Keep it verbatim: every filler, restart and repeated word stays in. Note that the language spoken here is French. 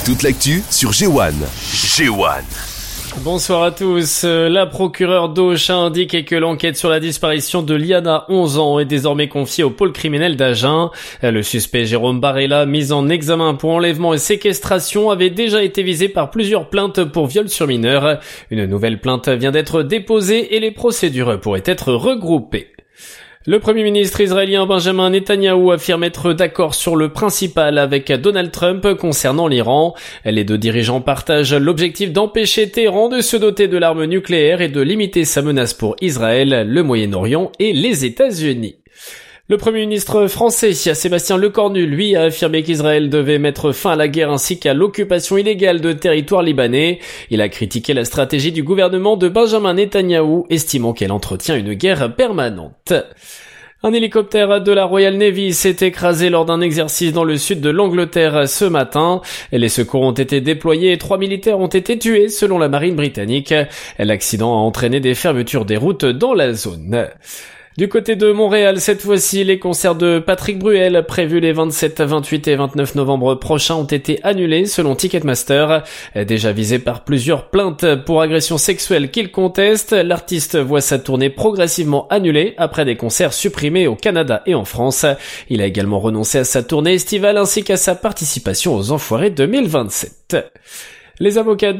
Toute l'actu sur G un. G un. Bonsoir à tous. La procureure d'Auch a indiqué que l'enquête sur la disparition de Liana, onze ans, est désormais confiée au pôle criminel d'Agen. Le suspect Jérôme Barella, mis en examen pour enlèvement et séquestration, avait déjà été visé par plusieurs plaintes pour viol sur mineur. Une nouvelle plainte vient d'être déposée et les procédures pourraient être regroupées. Le Premier ministre israélien Benjamin Netanyahou affirme être d'accord sur le principal avec Donald Trump concernant l'Iran. Les deux dirigeants partagent l'objectif d'empêcher Téhéran de se doter de l'arme nucléaire et de limiter sa menace pour Israël, le Moyen-Orient et les États-Unis. Le Premier ministre français, Sébastien Lecornu, lui, a affirmé qu'Israël devait mettre fin à la guerre ainsi qu'à l'occupation illégale de territoires libanais. Il a critiqué la stratégie du gouvernement de Benjamin Netanyahou, estimant qu'elle entretient une guerre permanente. Un hélicoptère de la Royal Navy s'est écrasé lors d'un exercice dans le sud de l'Angleterre ce matin. Les secours ont été déployés et trois militaires ont été tués selon la marine britannique. L'accident a entraîné des fermetures des routes dans la zone. Du côté de Montréal, cette fois-ci, les concerts de Patrick Bruel, prévus les vingt-sept, vingt-huit et vingt-neuf novembre prochains, ont été annulés selon Ticketmaster. Déjà visé par plusieurs plaintes pour agression sexuelle qu'il conteste, l'artiste voit sa tournée progressivement annulée après des concerts supprimés au Canada et en France. Il a également renoncé à sa tournée estivale ainsi qu'à sa participation aux Enfoirés deux mille vingt-sept. Les avocats